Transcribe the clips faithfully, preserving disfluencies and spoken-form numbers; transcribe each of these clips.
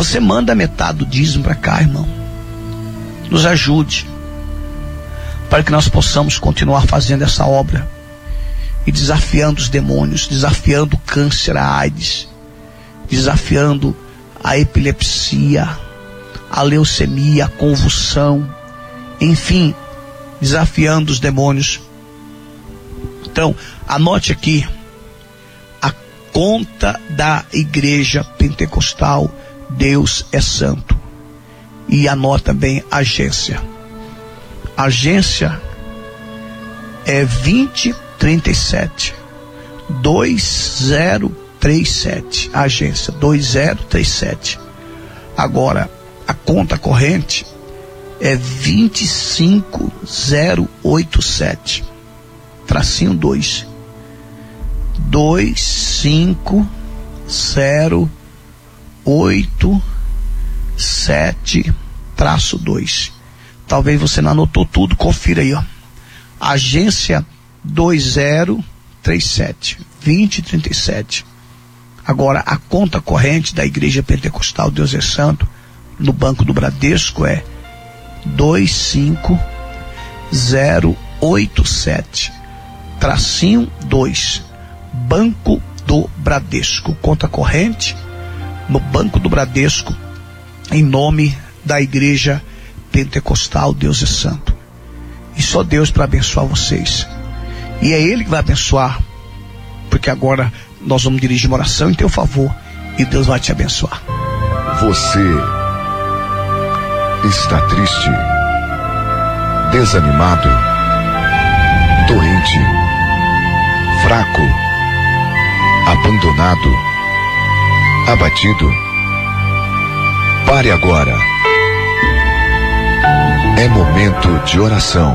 Você manda metade do dízimo para cá, irmão. Nos ajude, para que nós possamos continuar fazendo essa obra e desafiando os demônios, desafiando o câncer, a AIDS, desafiando a epilepsia, a leucemia, a convulsão, enfim, desafiando os demônios. Então, anote aqui a conta da Igreja Pentecostal Deus é Santo, e anota também a agência. A agência é vinte trinta e sete dois zero três sete, a agência dois zero três sete. Agora, a conta corrente é vinte e cinco zero oito sete, tracinho dois, dois cinco zero oito sete, traço dois. Talvez você não anotou tudo, confira aí, ó. Agência dois zero três sete, vinte trinta e sete. Agora, a conta corrente da Igreja Pentecostal Deus é Santo no Banco do Bradesco é dois cinco zero oito sete, tracinho dois, Banco do Bradesco. Conta corrente no Banco do Bradesco, em nome da Igreja Pentecostal Deus é Santo. E só Deus para abençoar vocês. E é Ele que vai abençoar, porque agora nós vamos dirigir uma oração em teu favor e Deus vai te abençoar. Você está triste, desanimado, doente, fraco, abandonado, abatido? Pare agora. É momento de oração.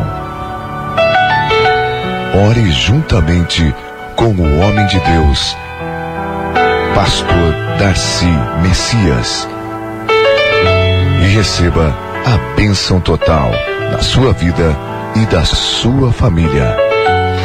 Ore juntamente com o homem de Deus, Pastor Darcy Messias, e receba a bênção total na sua vida e da sua família.